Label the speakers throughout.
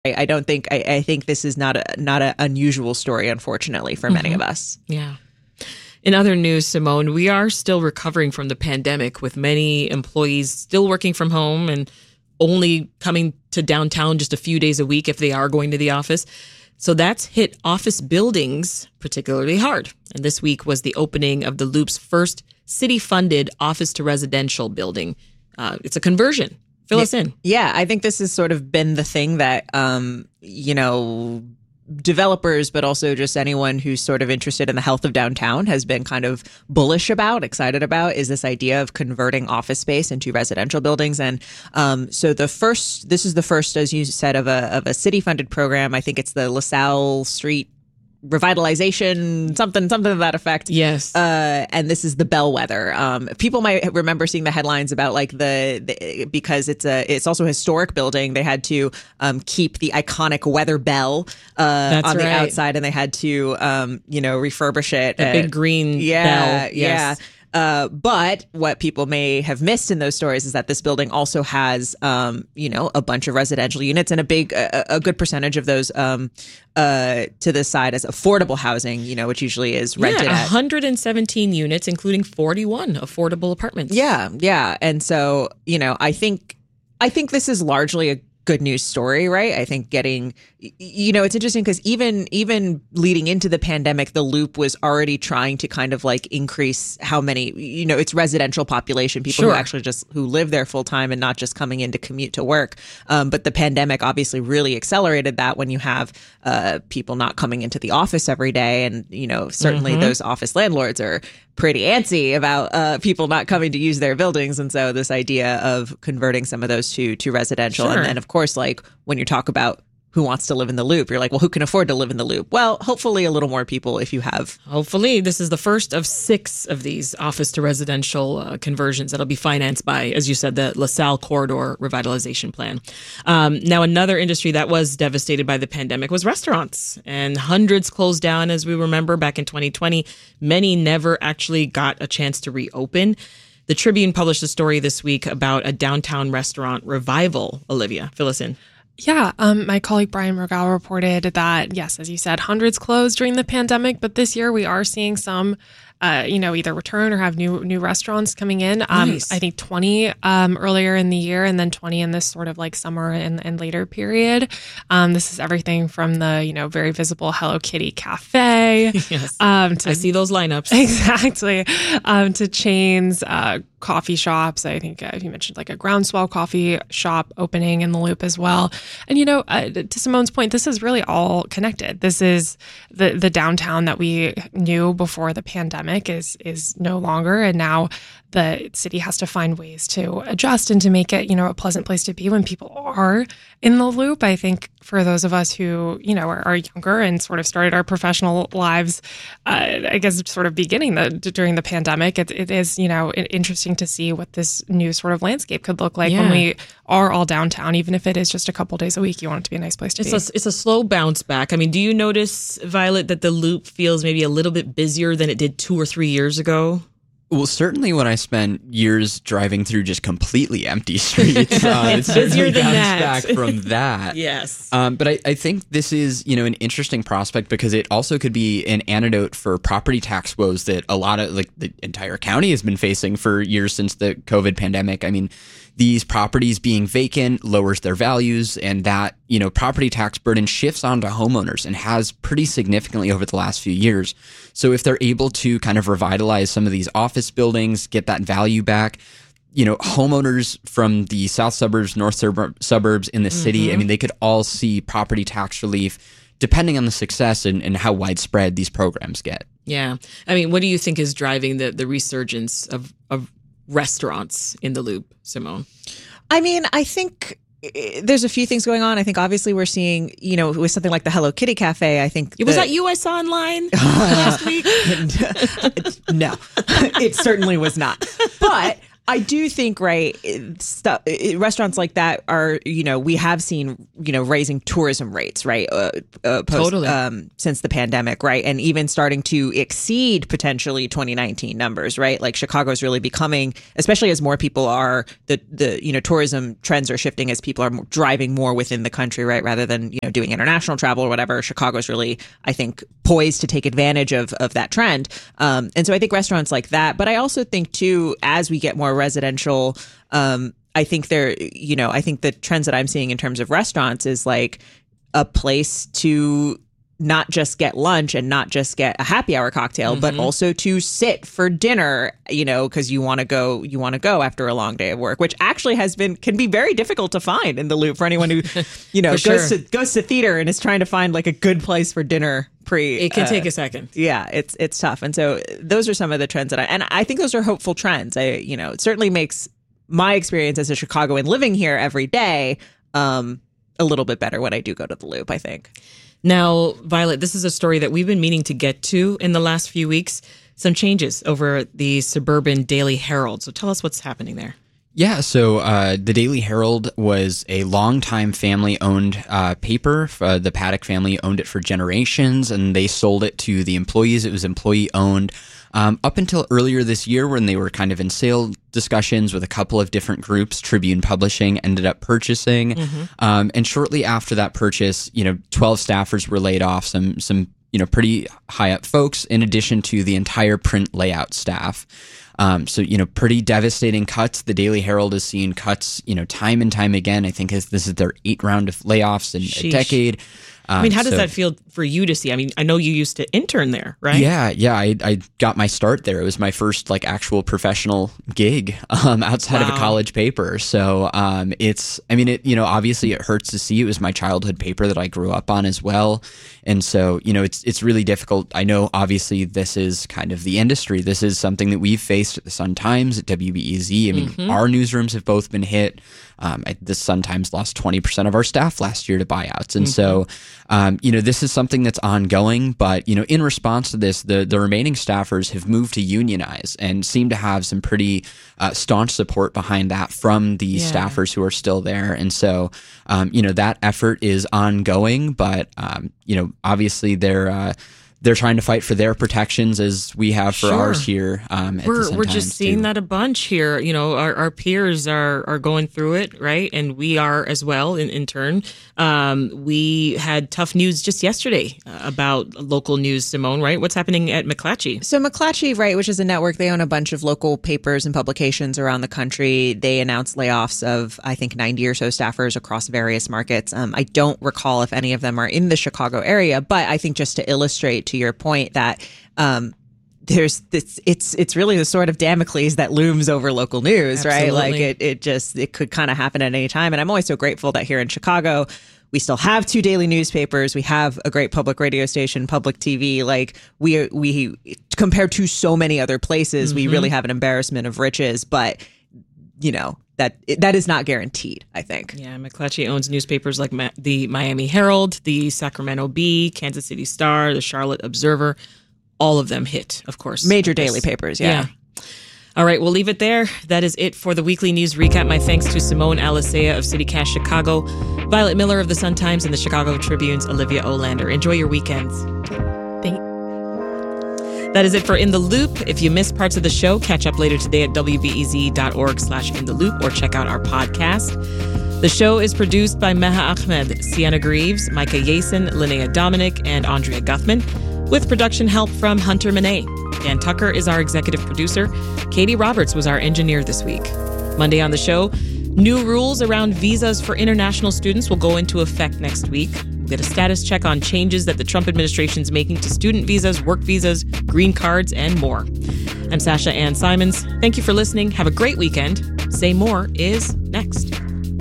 Speaker 1: I don't think I think this is not a unusual story, unfortunately, for many of us.
Speaker 2: Yeah. In other news, Simone, we are still recovering from the pandemic, with many employees still working from home and only coming to downtown just a few days a week if they are going to the office. So that's hit office buildings particularly hard. And this week was the opening of the Loop's first city-funded office-to-residential building. It's a conversion. Fill us in.
Speaker 1: Yeah, I think this has sort of been the thing that, developers, but also just anyone who's sort of interested in the health of downtown has been kind of bullish about, excited about, is this idea of converting office space into residential buildings. And so this is the first, as you said, of a city-funded program. I think it's the LaSalle Street revitalization, something to that effect.
Speaker 2: Yes.
Speaker 1: And this is the bellwether. People might remember seeing the headlines about like because it's also a historic building. They had to keep the iconic weather bell on the outside, and they had to refurbish it.
Speaker 2: A big green bell. Yes.
Speaker 1: Yeah. But what people may have missed in those stories is that this building also has, a bunch of residential units, and a good percentage of those to the side as affordable housing, which usually is rented at
Speaker 2: 117 units, including 41 affordable apartments.
Speaker 1: Yeah. And so, I think this is largely a good news story, right? I think it's interesting because even leading into the pandemic, the Loop was already trying to kind of like increase how many, its residential population, people who actually who live there full time and not just coming in to commute to work. But the pandemic obviously really accelerated that when you have people not coming into the office every day. And, certainly those office landlords are pretty antsy about people not coming to use their buildings. And so this idea of converting some of those to residential. And then, of course, like when you talk about who wants to live in the Loop, you're like, well, who can afford to live in the Loop? Well, hopefully a little more people if you have.
Speaker 2: Hopefully. This is the first of 6 of these office to residential conversions that'll be financed by, as you said, the LaSalle Corridor Revitalization Plan. Now, another industry that was devastated by the pandemic was restaurants, and hundreds closed down, as we remember, back in 2020. Many never actually got a chance to reopen. The Tribune published a story this week about a downtown restaurant revival. Olivia, fill us in.
Speaker 3: Yeah, my colleague Brian Mergal reported that, yes, as you said, hundreds closed during the pandemic, but this year we are seeing some, either return or have new restaurants coming in.
Speaker 2: Nice.
Speaker 3: I think 20 earlier in the year, and then 20 in this sort of like summer and later period. This is everything from the, very visible Hello Kitty Cafe.
Speaker 2: Yes, I see those lineups.
Speaker 3: Exactly. To chains, coffee shops. I think you mentioned like a Groundswell coffee shop opening in the Loop as well. And, to Simone's point, this is really all connected. This is the downtown that we knew before the pandemic is no longer. And now the city has to find ways to adjust and to make it, a pleasant place to be when people are in the Loop. I think for those of us who, are younger and sort of started our professional lives, I guess sort of beginning during the pandemic, it is, interesting to see what this new sort of landscape could look like when we are all downtown, even if it is just a couple days a week. You want it to be a nice place to be.
Speaker 2: It's a slow bounce back. I mean, do you notice, Violet, that the Loop feels maybe a little bit busier than it did 2 or 3 years ago?
Speaker 4: Well, certainly when I spent years driving through just completely empty streets,
Speaker 2: it's busier than that.
Speaker 4: Back from that.
Speaker 2: Yes.
Speaker 4: But I think this is, an interesting prospect because it also could be an antidote for property tax woes that a lot of, like, the entire county has been facing for years since the COVID pandemic. I mean, these properties being vacant lowers their values, and that, property tax burden shifts onto homeowners and has pretty significantly over the last few years. So if they're able to kind of revitalize some of these office buildings, get that value back, homeowners from the south suburbs, north suburbs in the city, I mean, they could all see property tax relief depending on the success and how widespread these programs get.
Speaker 2: Yeah. I mean, what do you think is driving the resurgence of restaurants in the Loop, Simone?
Speaker 1: I mean, I think there's a few things going on. I think obviously we're seeing, with something like the Hello Kitty Cafe, I think...
Speaker 2: Was that US Online last week?
Speaker 1: No, it certainly was not. But I do think, right, restaurants like that are, we have seen, raising tourism rates, right,
Speaker 2: Totally.
Speaker 1: since the pandemic, right, and even starting to exceed potentially 2019 numbers, right? Like Chicago's really becoming, especially as more people are, the tourism trends are shifting as people are driving more within the country, right, rather than, doing international travel or whatever. Chicago's really, I think, poised to take advantage of that trend. And so I think restaurants like that, but I also think too, as we get more residential, I think I think the trends that I'm seeing in terms of restaurants is like a place to not just get lunch and not just get a happy hour cocktail, but also to sit for dinner, because you want to go after a long day of work, which actually can be very difficult to find in the Loop for anyone who, goes to theater and is trying to find like a good place for dinner.
Speaker 2: It can take a second.
Speaker 1: Yeah, it's tough. And so those are some of the trends and I think those are hopeful trends. It certainly makes my experience as a Chicagoan living here every day a little bit better when I do go to the Loop, I think.
Speaker 2: Now, Violet, this is a story that we've been meaning to get to in the last few weeks. Some changes over the suburban Daily Herald. So tell us what's happening there.
Speaker 4: Yeah, so the Daily Herald was a longtime family-owned paper. The Paddock family owned it for generations, and they sold it to the employees. It was employee-owned up until earlier this year when they were kind of in sale discussions with a couple of different groups. Tribune Publishing ended up purchasing. And shortly after that purchase, 12 staffers were laid off, some pretty high-up folks, in addition to the entire print layout staff. So, pretty devastating cuts. The Daily Herald has seen cuts, time and time again. I think this is their 8th round of layoffs in a decade.
Speaker 2: How does that feel for you to see? I know you used to intern there, right?
Speaker 4: Yeah. I got my start there. It was my first actual professional gig outside of a college paper. So obviously it hurts to see. It was my childhood paper that I grew up on as well. And so, it's really difficult. I know obviously this is kind of the industry. This is something that we've faced at the Sun-Times, at WBEZ. Our newsrooms have both been hit. The Sun-Times lost 20% of our staff last year to buyouts. And so, this is something that's ongoing, but, in response to this, the remaining staffers have moved to unionize and seem to have some pretty staunch support behind that from the staffers who are still there. And so, that effort is ongoing, but, obviously they're trying to fight for their protections as we have for ours here.
Speaker 2: We're just seeing that a bunch here. Our peers are going through it, right? And we are as well in turn. We had tough news just yesterday about local news, Simone, right? What's happening at McClatchy?
Speaker 1: So McClatchy, right, which is a network, they own a bunch of local papers and publications around the country. They announced layoffs of, I think, 90 or so staffers across various markets. I don't recall if any of them are in the Chicago area, but I think just to illustrate to your point that there's this, it's really the sort of Damocles that looms over local news,
Speaker 2: Absolutely.
Speaker 1: right? Like it could kind of happen at any time. And I'm always so grateful that here in Chicago, we still have 2 daily newspapers. We have a great public radio station, public TV. Like we compared to so many other places, we really have an embarrassment of riches, but that is not guaranteed, I think.
Speaker 2: Yeah, McClatchy owns newspapers like the Miami Herald, the Sacramento Bee, Kansas City Star, the Charlotte Observer. All of them hit, of course.
Speaker 1: Major daily papers, yeah.
Speaker 2: All right, we'll leave it there. That is it for the weekly news recap. My thanks to Simone Alicea of CityCast Chicago, Violet Miller of the Sun-Times, and the Chicago Tribune's Olivia Olander. Enjoy your weekends. That is it for In the Loop. If you missed parts of the show, catch up later today at wbez.org/intheloop or check out our podcast. The show is produced by Meha Ahmed, Sienna Greaves, Micah Yason, Linnea Dominic, and Andrea Guthman, with production help from Hunter Monet. Dan Tucker is our executive producer. Katie Roberts was our engineer this week. Monday on the show, new rules around visas for international students will go into effect next week. We'll get a status check on changes that the Trump administration is making to student visas, work visas, green cards, and more. I'm Sasha Ann Simons. Thank you for listening. Have a great weekend. Say More is next.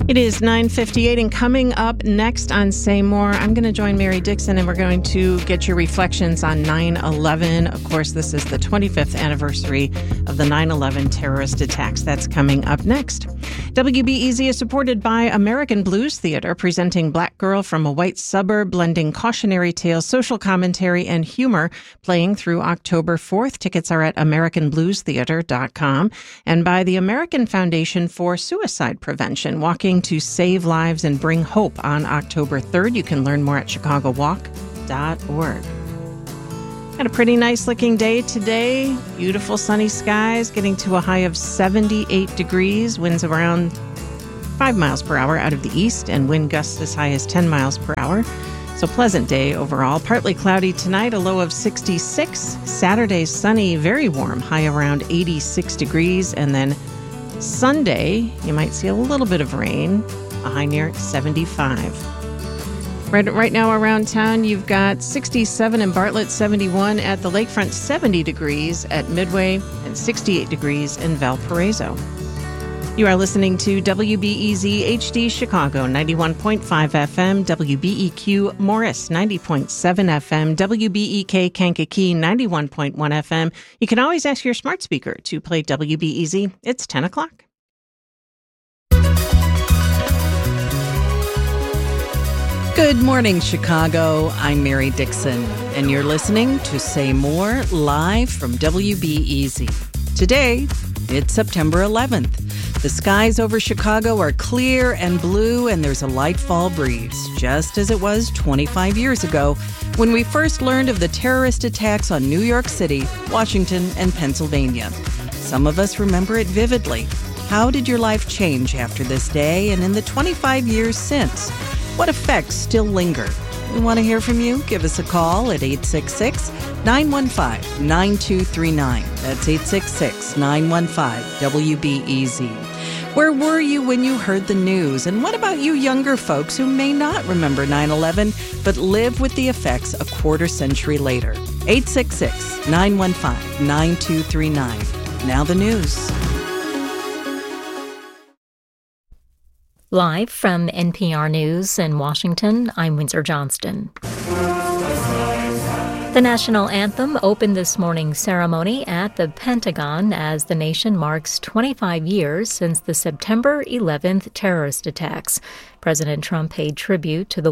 Speaker 5: It is 9:58, and coming up next on Say More, I'm going to join Mary Dixon, and we're going to get your reflections on 9/11. Of course, this is the 25th anniversary of the 9/11 terrorist attacks. That's coming up next. WBEZ is supported by American Blues Theater, presenting Black Girl from a White Suburb, blending cautionary tales, social commentary, and humor, playing through October 4th. Tickets are at AmericanBluesTheater.com. And by the American Foundation for Suicide Prevention, walking to save lives and bring hope on October 3rd. You can learn more at ChicagoWalk.org. Had a pretty nice looking day today. Beautiful sunny skies, getting to a high of 78 degrees. Winds around 5 miles per hour out of the east, and wind gusts as high as 10 miles per hour. So pleasant day overall. Partly cloudy tonight, a low of 66. Saturday, sunny, very warm, high around 86 degrees. And then Sunday, you might see a little bit of rain, a high near 75. Right now around town, you've got 67 in Bartlett, 71 at the lakefront, 70 degrees at Midway, and 68 degrees in Valparaiso. You are listening to WBEZ HD Chicago, 91.5 FM, WBEQ Morris, 90.7 FM, WBEK Kankakee, 91.1 FM. You can always ask your smart speaker to play WBEZ. It's 10 o'clock. Good morning, Chicago. I'm Mary Dixon, and you're listening to Say More live from WBEZ. Today, it's September 11th. The skies over Chicago are clear and blue, and there's a light fall breeze, just as it was 25 years ago when we first learned of the terrorist attacks on New York City, Washington, and Pennsylvania. Some of us remember it vividly. How did your life change after this day and in the 25 years since? What effects still linger? We want to hear from you. Give us a call at 866-915-9239. That's 866-915-WBEZ. Where were you when you heard the news? And what about you younger folks who may not remember 9/11 but live with the effects a quarter century later? 866-915-9239. Now the news.
Speaker 6: Live from NPR News in Washington, I'm Windsor Johnston. The national anthem opened this morning's ceremony at the Pentagon as the nation marks 25 years since the September 11th terrorist attacks. President Trump paid tribute to the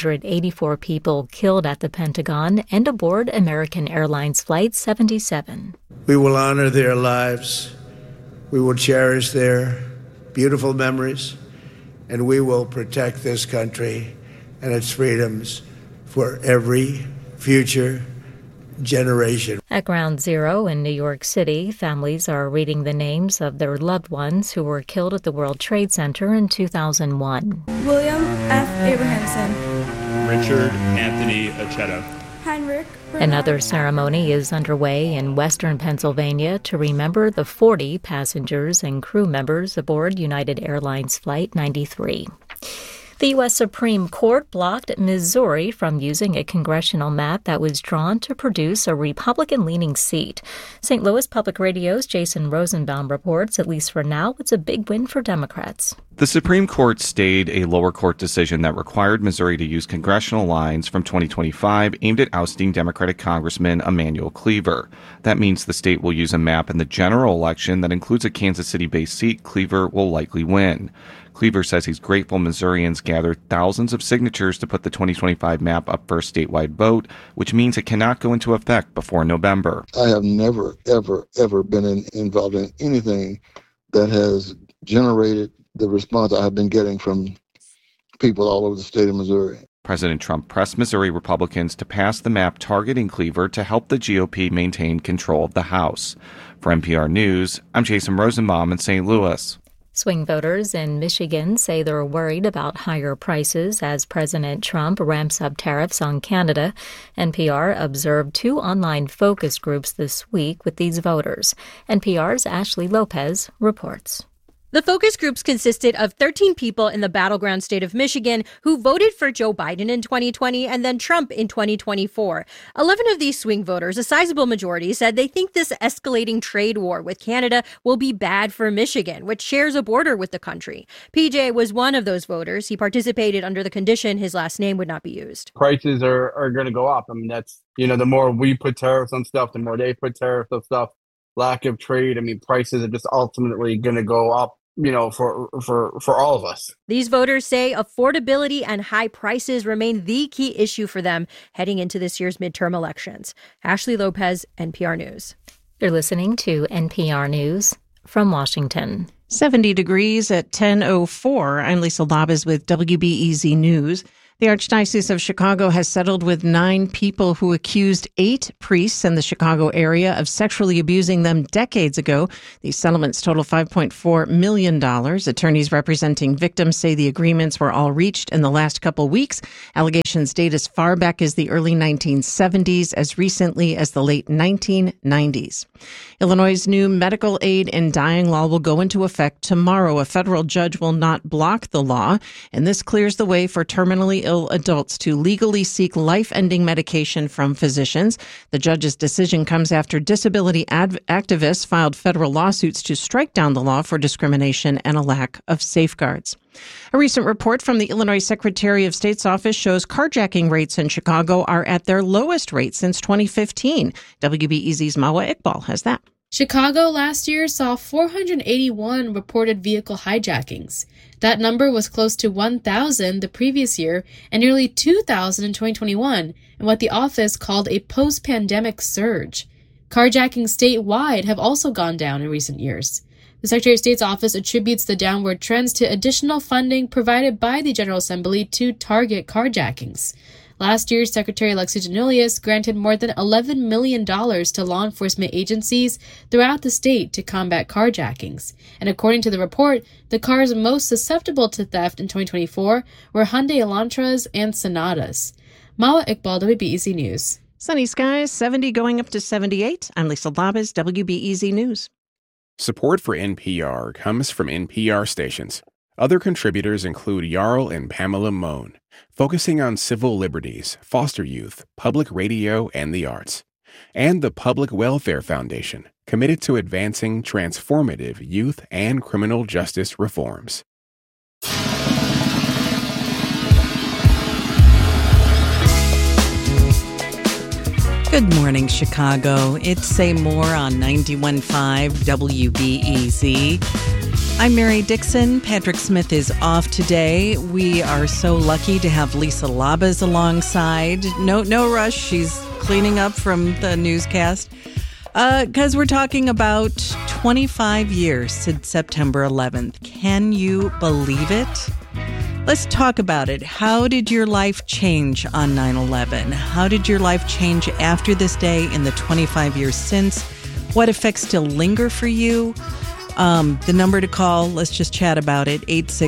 Speaker 6: 184 people killed at the Pentagon and aboard American Airlines Flight 77.
Speaker 7: We will honor their lives. We will cherish their beautiful memories. And we will protect this country and its freedoms for every future generation.
Speaker 6: At Ground Zero in New York City, families are reading the names of their loved ones who were killed at the World Trade Center in 2001.
Speaker 8: William F. Abrahamson.
Speaker 9: Richard Anthony Aceto.
Speaker 8: Heinrich Bernard.
Speaker 6: Another ceremony is underway in western Pennsylvania to remember the 40 passengers and crew members aboard United Airlines Flight 93. The U.S. Supreme Court blocked Missouri from using a congressional map that was drawn to produce a Republican-leaning seat. St. Louis Public Radio's Jason Rosenbaum reports, at least for now, it's a big win for Democrats.
Speaker 10: The Supreme Court stayed a lower court decision that required Missouri to use congressional lines from 2025 aimed at ousting Democratic Congressman Emanuel Cleaver. That means the state will use a map in the general election that includes a Kansas City-based seat Cleaver will likely win. Cleaver says he's grateful Missourians gathered thousands of signatures to put the 2025 map up for a statewide vote, which means it cannot go into effect before November.
Speaker 11: I have never, ever been involved in anything that has generated the response I have been getting from people all over the state of Missouri.
Speaker 10: President Trump pressed Missouri Republicans to pass the map targeting Cleaver to help the GOP maintain control of the House. For NPR News, I'm Jason Rosenbaum in St. Louis.
Speaker 6: Swing voters in Michigan say they're worried about higher prices as President Trump ramps up tariffs on Canada. NPR observed 2 online focus groups this week with these voters. NPR's Ashley Lopez reports.
Speaker 12: The focus groups consisted of 13 people in the battleground state of Michigan who voted for Joe Biden in 2020 and then Trump in 2024. 11 of these swing voters, a sizable majority, said they think this escalating trade war with Canada will be bad for Michigan, which shares a border with the country. PJ was one of those voters. He participated under the condition his last name would not be used.
Speaker 13: Prices are going to go up. I mean, that's, the more we put tariffs on stuff, the more they put tariffs on stuff. Lack of trade. I mean, prices are just ultimately going to go up, for all of us.
Speaker 12: These voters say affordability and high prices remain the key issue for them heading into this year's midterm elections. Ashley Lopez, NPR News.
Speaker 6: You're listening to NPR News from Washington.
Speaker 5: 70 degrees at 10:04. I'm Lisa Labuz with WBEZ News. The Archdiocese of Chicago has settled with 9 people who accused 8 priests in the Chicago area of sexually abusing them decades ago. These settlements total $5.4 million. Attorneys representing victims say the agreements were all reached in the last couple weeks. Allegations date as far back as the early 1970s, as recently as the late 1990s. Illinois' new medical aid in dying law will go into effect tomorrow. A federal judge will not block the law, and this clears the way for terminally ill adults to legally seek life-ending medication from physicians. The judge's decision comes after disability activists filed federal lawsuits to strike down the law for discrimination and a lack of safeguards. A recent report from the Illinois Secretary of State's office shows carjacking rates in Chicago are at their lowest rate since 2015. WBEZ's Mawa Iqbal has that.
Speaker 14: Chicago last year saw 481 reported vehicle hijackings. That number was close to 1,000 the previous year and nearly 2,000 in 2021, in what the office called a post-pandemic surge. Carjacking statewide have also gone down in recent years. The Secretary of State's office attributes the downward trends to additional funding provided by the General Assembly to target carjackings. Last year, Secretary Alexi Giannoulias granted more than $11 million to law enforcement agencies throughout the state to combat carjackings. And according to the report, the cars most susceptible to theft in 2024 were Hyundai Elantras and Sonatas. Mawa Iqbal, WBEZ News.
Speaker 5: Sunny skies, 70 going up to 78. I'm Lisa Labuz, WBEZ News.
Speaker 15: Support for NPR comes from NPR stations. Other contributors include Jarl and Pamela Mohn, focusing on civil liberties, foster youth, public radio, and the arts. And the Public Welfare Foundation, committed to advancing transformative youth and criminal justice reforms.
Speaker 16: Good morning, Chicago. It's Say More on 91.5 WBEZ. I'm Mary Dixon. Patrick Smith is off today. We are so lucky to have Lisa Labuz alongside. No rush. She's cleaning up from the newscast. Because we're talking about 25 years since September 11th. Can you believe it? Let's talk about it. How did your life change on 9/11? How did your life change after this day in the 25 years since? What effects still linger for you? The number to call, let's just chat about it,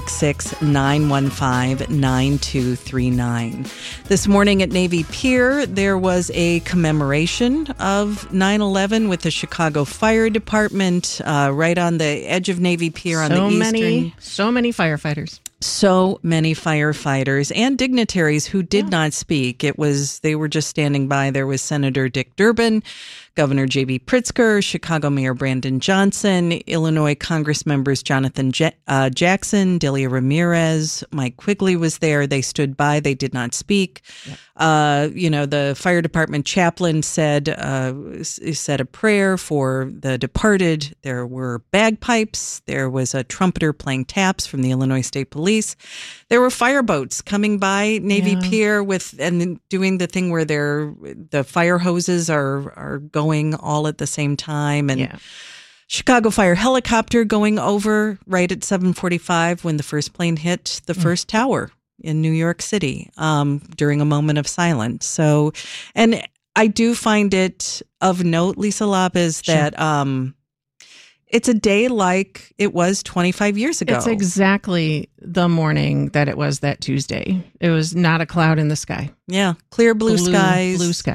Speaker 16: 866-915-9239. This morning at Navy Pier, there was a commemoration of 9/11 with the Chicago Fire Department right on the edge of Navy Pier on the eastern.
Speaker 5: So many firefighters.
Speaker 16: So many firefighters and dignitaries who did not speak. They were just standing by. There was Senator Dick Durbin, Governor J.B. Pritzker, Chicago Mayor Brandon Johnson, Illinois Congress members Jonathan Jackson, Delia Ramirez, Mike Quigley was there. They stood by. They did not speak. Yep. The fire department chaplain said a prayer for the departed. There were bagpipes. There was a trumpeter playing taps from the Illinois State Police. There were fireboats coming by Navy Pier and doing the thing where the fire hoses are going all at the same time, and Chicago Fire helicopter going over right at 7:45 when the first plane hit the first tower in New York City during a moment of silence. So, and I do find it of note, Lisa Labuz, that it's a day like it was 25 years ago.
Speaker 5: It's exactly the morning that it was that Tuesday. It was not a cloud in the sky.
Speaker 16: Yeah, clear blue skies.
Speaker 5: Blue sky.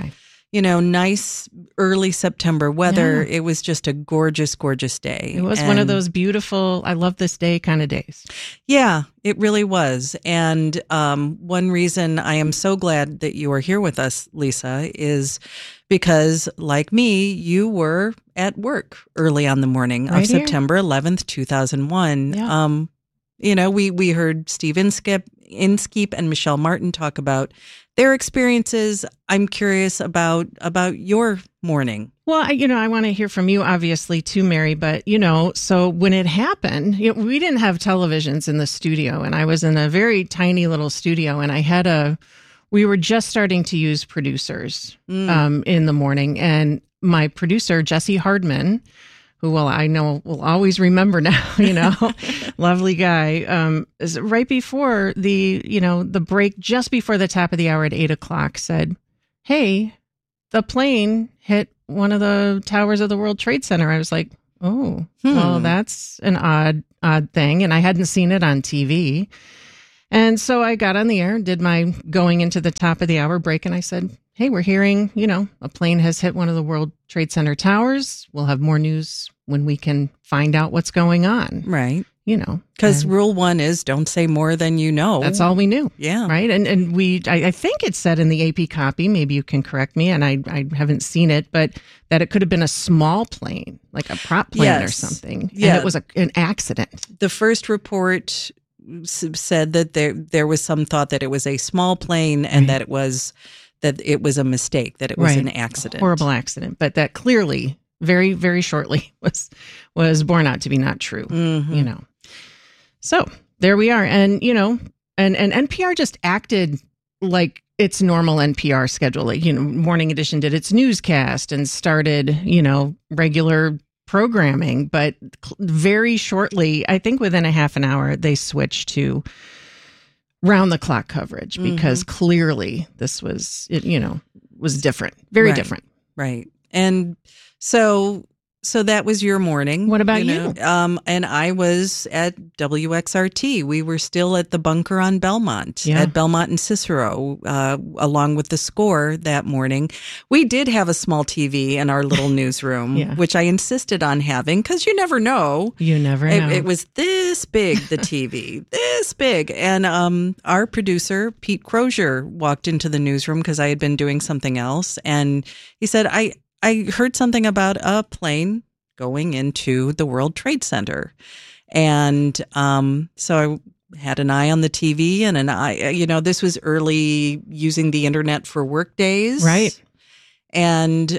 Speaker 16: nice early September weather. It was just a gorgeous, gorgeous day.
Speaker 5: It was one of those beautiful, I love this day kind of days.
Speaker 16: Yeah, it really was. And one reason I am so glad that you are here with us, Lisa, is because, like me, you were at work early on the morning of September 11th, 2001.
Speaker 5: Yeah.
Speaker 16: We heard Steve Inskeep and Michelle Martin talk about their experiences. I'm curious about your morning.
Speaker 5: Well, I want to hear from you, obviously, too, Mary. But, so when it happened, we didn't have televisions in the studio, and I was in a very tiny little studio, and we were just starting to use producers in the morning. And my producer, Jesse Hardman, who I know will always remember now, lovely guy, is right before the break, just before the top of the hour at 8:00, said, "Hey, the plane hit one of the towers of the World Trade Center." I was like, "Oh, well, that's an odd thing." And I hadn't seen it on TV. And so I got on the air, did my going into the top of the hour break, and I said, "Hey, we're hearing, a plane has hit one of the World Trade Center towers. We'll have more news when we can find out what's going on."
Speaker 16: Right. Because rule 1 is don't say more than you know.
Speaker 5: That's all we knew.
Speaker 16: Yeah.
Speaker 5: Right. And I think it said in the AP copy, maybe you can correct me, and I haven't seen it, but that it could have been a small plane, like a prop plane or something.
Speaker 16: Yeah.
Speaker 5: And it was an accident.
Speaker 16: The first report said that there was some thought that it was a small plane and that it was a mistake, that it was an accident.
Speaker 5: Horrible accident. But that clearly, very, very shortly, was borne out to be not true, So there we are. And, and NPR just acted like its normal NPR schedule. Like, Morning Edition did its newscast and started, regular programming. But very shortly, I think within a half an hour, they switched to round the clock coverage because clearly this was different, very different.
Speaker 16: Right. And so that was your morning.
Speaker 5: What about you?
Speaker 16: And I was at WXRT. We were still at the bunker on Belmont, at Belmont and Cicero, along with the Score that morning. We did have a small TV in our little newsroom, which I insisted on having because you never know.
Speaker 5: You never know.
Speaker 16: It was this big, the TV, this big. And our producer, Pete Crozier, walked into the newsroom because I had been doing something else. And he said, I heard something about a plane going into the World Trade Center. And so I had an eye on the TV and an eye, this was early using the internet for work days.
Speaker 5: Right.
Speaker 16: And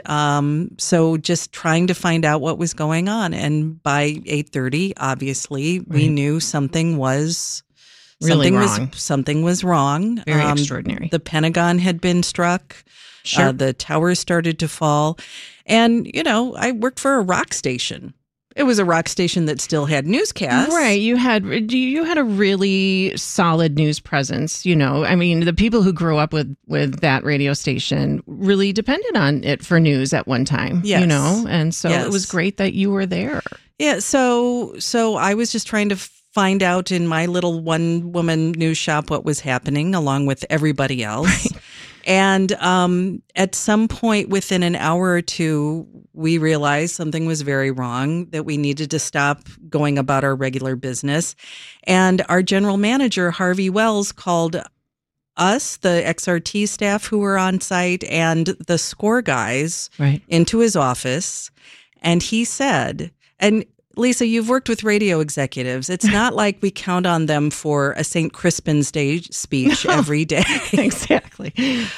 Speaker 16: so just trying to find out what was going on. And by 8:30, obviously, we knew something was
Speaker 5: really wrong.
Speaker 16: Something was wrong.
Speaker 5: Very extraordinary.
Speaker 16: The Pentagon had been struck.
Speaker 5: Sure.
Speaker 16: The towers started to fall. And, I worked for a rock station. It was a rock station that still had newscasts.
Speaker 5: Right. You had a really solid news presence. The people who grew up with that radio station really depended on it for news at one time.
Speaker 16: Yes.
Speaker 5: And so it was great that you were there.
Speaker 16: Yeah. So I was just trying to find out in my little one-woman news shop what was happening along with everybody else. Right. And at some point within an hour or two, we realized something was very wrong, that we needed to stop going about our regular business. And our general manager, Harvey Wells, called us, the XRT staff who were on site, and the Score guys into his office. And he said, and Lisa, you've worked with radio executives. It's not like we count on them for a St. Crispin's Day speech every day.
Speaker 5: Exactly.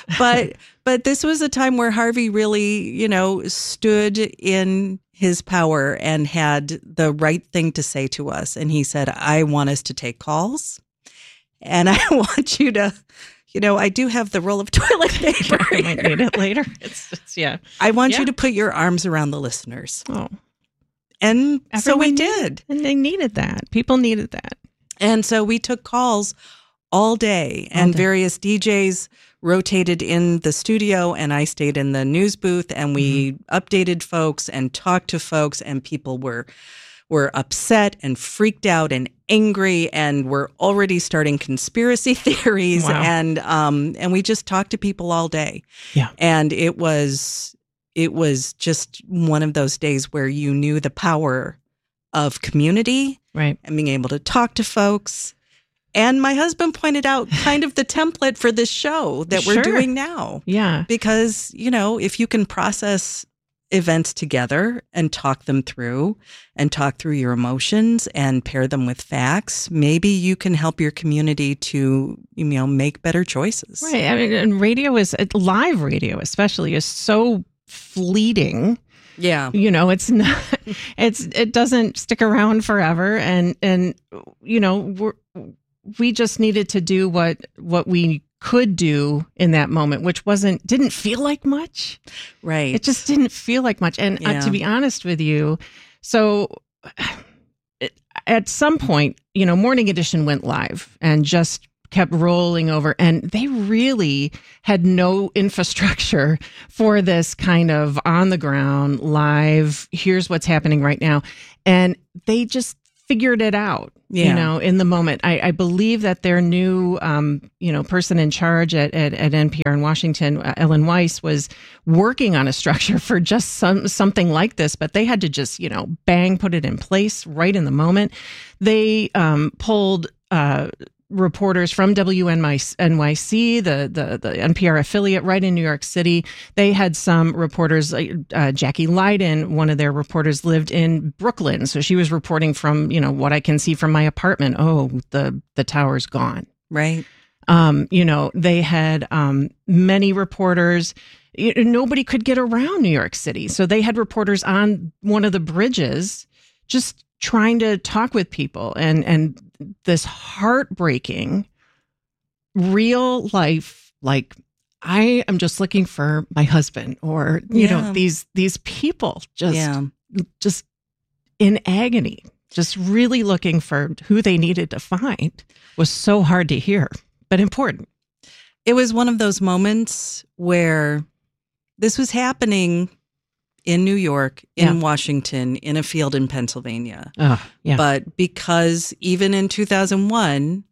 Speaker 16: But this was a time where Harvey really, stood in his power and had the right thing to say to us. And he said, I want us to take calls. And I want you to, I do have the roll of toilet paper.
Speaker 5: I might need it later.
Speaker 16: I want you to put your arms around the listeners.
Speaker 5: Oh.
Speaker 16: And so we did.
Speaker 5: And they needed that. People needed that.
Speaker 16: And so we took calls all day. And various DJs rotated in the studio, and I stayed in the news booth, and we updated folks and talked to folks, and people were were upset and freaked out and angry, and we're already starting conspiracy theories.
Speaker 5: Wow.
Speaker 16: And we just talked to people all day.
Speaker 5: Yeah.
Speaker 16: And it was just one of those days where you knew the power of community,
Speaker 5: right,
Speaker 16: and being able to talk to folks. And my husband pointed out kind of the template for this show that we're
Speaker 5: Sure.
Speaker 16: doing now.
Speaker 5: Yeah.
Speaker 16: Because, if you can process events together and talk them through and talk through your emotions and pair them with facts, maybe you can help your community to, make better choices.
Speaker 5: Right. I mean, and live radio especially is so fleeting.
Speaker 16: Yeah.
Speaker 5: It's not, it doesn't stick around forever. And we just needed to do what we could do in that moment, which didn't feel like much.
Speaker 16: Right.
Speaker 5: It just didn't feel like much. And to be honest with you, so at some point, Morning Edition went live and just kept rolling over, and they really had no infrastructure for this kind of on the ground live, here's what's happening right now. And they just figured it out, in the moment. I believe that their new, person in charge at NPR in Washington, Ellen Weiss, was working on a structure for just something like this, but they had to just, bang, put it in place right in the moment. They pulled reporters from WNYC, the NPR affiliate right in New York City. They had some reporters, Jackie Leiden, one of their reporters, lived in Brooklyn. So she was reporting from, what I can see from my apartment. Oh, the tower's gone.
Speaker 16: Right.
Speaker 5: They had many reporters. Nobody could get around New York City. So they had reporters on one of the bridges just trying to talk with people, and this heartbreaking real life, like, I am just looking for my husband, or these people just in agony, just really looking for who they needed to find, was so hard to hear, but important.
Speaker 16: It was one of those moments where this was happening in New York, in Washington, in a field in Pennsylvania. But because even in 2001,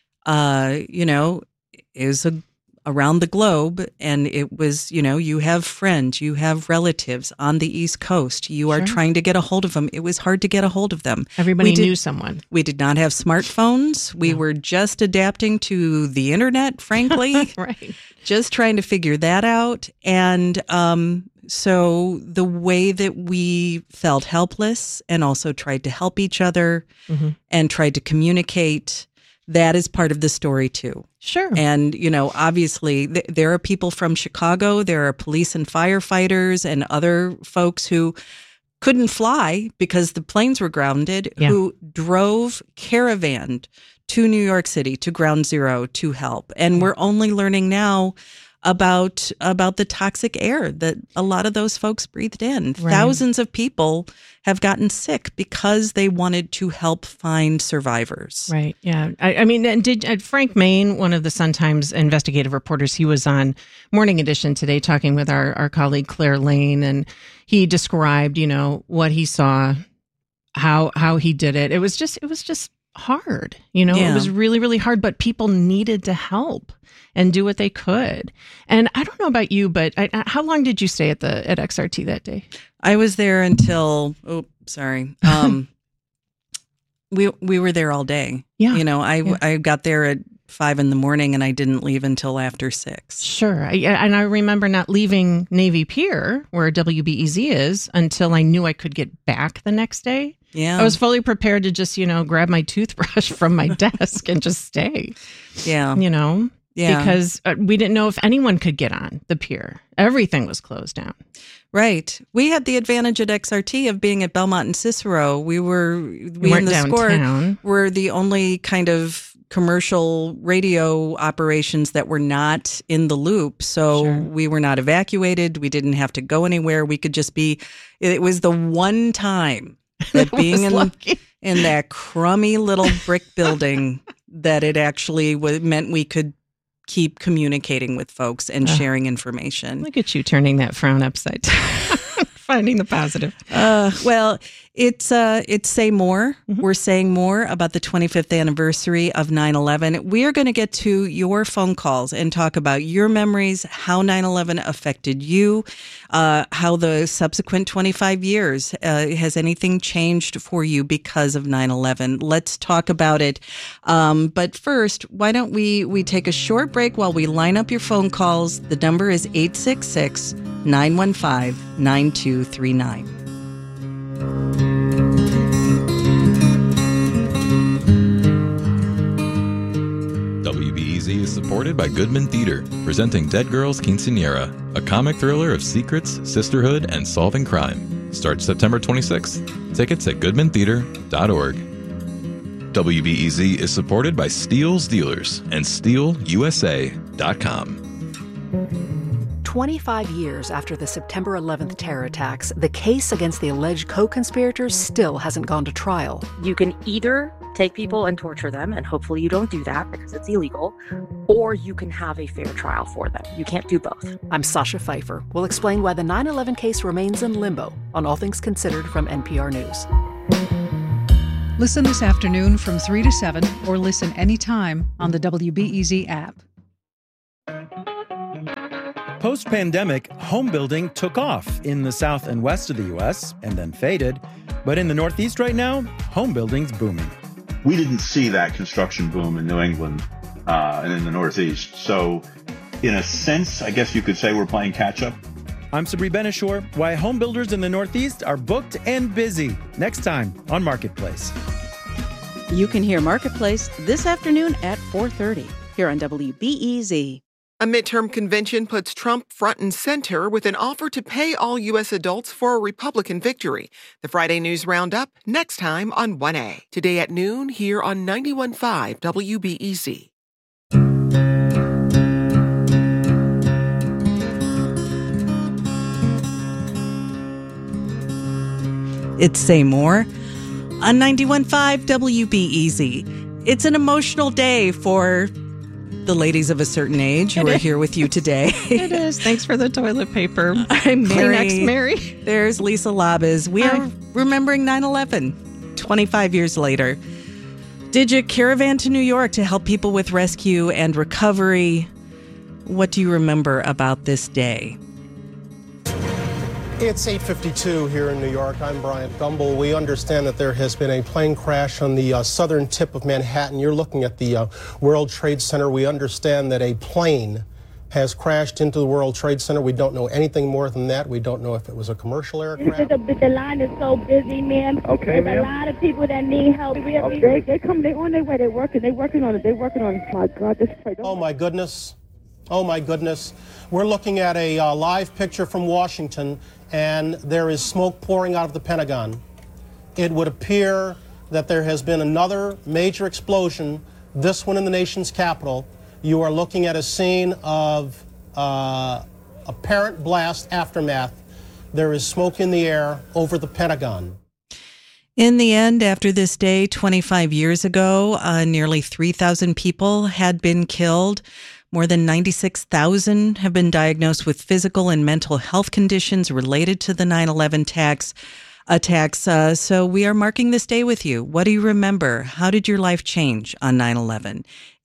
Speaker 16: it was around the globe, and it was, you have friends, you have relatives on the East Coast. You are trying to get a hold of them. It was hard to get a hold of them.
Speaker 5: Everybody knew someone.
Speaker 16: We did not have smartphones. We were just adapting to the internet, frankly.
Speaker 5: Right.
Speaker 16: Just trying to figure that out. And so the way that we felt helpless and also tried to help each other and tried to communicate, that is part of the story too.
Speaker 5: Sure.
Speaker 16: And, obviously there are people from Chicago, there are police and firefighters and other folks who couldn't fly because the planes were grounded, who drove caravanned to New York City, to Ground Zero, to help. And we're only learning now about the toxic air that a lot of those folks breathed in. Right. Thousands of people have gotten sick because they wanted to help find survivors.
Speaker 5: Right. Yeah. I mean, did Frank Main, one of the Sun-Times investigative reporters, he was on Morning Edition today talking with our colleague Claire Lane, and he described, what he saw, how he did it. It was just hard. It was really, really hard, but people needed to help and do what they could. And I don't know about you, but how long did you stay at XRT that day?
Speaker 16: I was there until, we were there all day.
Speaker 5: Yeah.
Speaker 16: I got there at 5 a.m, and I didn't leave until after 6.
Speaker 5: Sure. And I remember not leaving Navy Pier, where WBEZ is, until I knew I could get back the next day.
Speaker 16: Yeah.
Speaker 5: I was fully prepared to just, grab my toothbrush from my desk and just stay.
Speaker 16: Yeah.
Speaker 5: Yeah. Because we didn't know if anyone could get on the pier. Everything was closed down.
Speaker 16: Right. We had the advantage at XRT of being at Belmont and Cicero. We in the
Speaker 5: downtown.
Speaker 16: Score were the only kind of commercial radio operations that were not in the loop. So we were not evacuated. We didn't have to go anywhere. We could just be, it was the one time that being in that crummy little brick building that it actually meant we could keep communicating with folks and sharing information.
Speaker 5: Look at you turning that frown upside down, finding the positive.
Speaker 16: Well, It's Say More. Mm-hmm. We're saying more about the 25th anniversary of 9/11. We are going to get to your phone calls and talk about your memories, how 9/11 affected you, how the subsequent 25 years, has anything changed for you because of 9/11? Let's talk about it. But first, why don't we take a short break while we line up your phone calls? The number is 866-915-9239.
Speaker 17: WBEZ is supported by Goodman Theater, presenting Dead Girls Quinceañera, a comic thriller of secrets, sisterhood, and solving crime. Starts September 26th. Tickets at goodmantheater.org. WBEZ is supported by Steele's Dealers and SteelUSA.com.
Speaker 18: 25 years after the September 11th terror attacks, the case against the alleged co-conspirators still hasn't gone to trial.
Speaker 19: You can either take people and torture them, and hopefully you don't do that because it's illegal, or you can have a fair trial for them. You can't do both.
Speaker 18: I'm Sasha Pfeiffer. We'll explain why the 9/11 case remains in limbo on All Things Considered from NPR News.
Speaker 20: Listen this afternoon from 3 to 7 or listen anytime on the WBEZ app.
Speaker 21: Post-pandemic, home building took off in the south and west of the U.S. and then faded. But in the Northeast right now, home building's booming.
Speaker 22: We didn't see that construction boom in New England and in the Northeast. So in a sense, I guess you could say we're playing catch-up.
Speaker 21: I'm Sabri Benishore. Why home builders in the Northeast are booked and busy. Next time on Marketplace.
Speaker 23: You can hear Marketplace this afternoon at 4:30 here on WBEZ.
Speaker 24: A midterm convention puts Trump front and center with an offer to pay all U.S. adults for a Republican victory. The Friday News Roundup next time on 1A. Today at noon here on 91.5 WBEZ.
Speaker 16: It's Say More on 91.5 WBEZ. It's an emotional day for the ladies of a certain age who are here with you today.
Speaker 5: It is. Thanks for the toilet paper.
Speaker 16: I'm Mary.
Speaker 5: Kleenex Mary.
Speaker 16: There's Lisa Labas. We are remembering 9/11, 25 years later. Did you caravan to New York to help people with rescue and recovery? What do you remember about this day?
Speaker 25: It's 8:52 here in New York. I'm Bryant Gumbel. We understand that there has been a plane crash on the southern tip of Manhattan. You're looking at the World Trade Center. We understand that a plane has crashed into the World Trade Center. We don't know anything more than that. We don't know if it was a commercial aircraft.
Speaker 26: The line is so busy, man.
Speaker 25: Okay,
Speaker 26: There's a lot of people that need help. They're on their way. They're working on it. My God, this is crazy.
Speaker 25: Oh, my goodness. Oh, my goodness. We're looking at a live picture from Washington, and there is smoke pouring out of the Pentagon. It would appear that there has been another major explosion, this one in the nation's capital. You are looking at a scene of apparent blast aftermath. There is smoke in the air over the Pentagon.
Speaker 16: In the end, after this day 25 years ago, nearly 3,000 people had been killed. More than 96,000 have been diagnosed with physical and mental health conditions related to the 9/11 attacks. So we are marking this day with you. What do you remember? How did your life change on 9/11?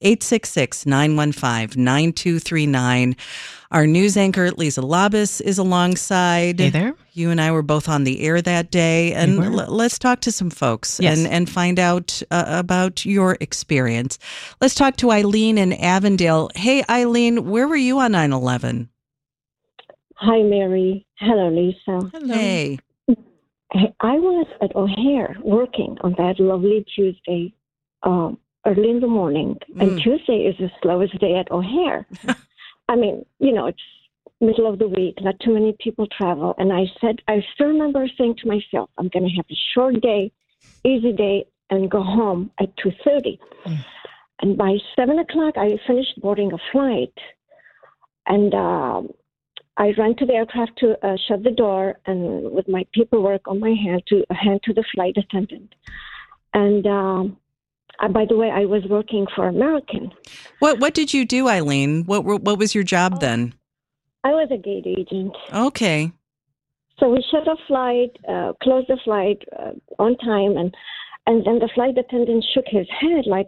Speaker 16: 866-915-9239. Our news anchor, Lisa Labas, is alongside.
Speaker 5: Hey there.
Speaker 16: You and I were both on the air that day. And let's talk to some folks and find out about your experience. Let's talk to Eileen in Avondale. Hey, Eileen, where were you on 9/11?
Speaker 27: Hi, Mary. Hello, Lisa.
Speaker 16: Hello. Hey.
Speaker 27: I was at O'Hare working on that lovely Tuesday early in the morning. And Tuesday is the slowest day at O'Hare. I mean, it's middle of the week, not too many people travel. And I still remember saying to myself, I'm going to have a short day, easy day, and go home at 2:30. And by 7 o'clock, I finished boarding a flight. And I ran to the aircraft to shut the door and with my paperwork on my hand to hand to the flight attendant. And by the way, I was working for American.
Speaker 16: What did you do, Eileen? What was your job then?
Speaker 27: I was a gate agent.
Speaker 16: Okay.
Speaker 27: So we shut off flight, closed the flight on time, and then the flight attendant shook his head like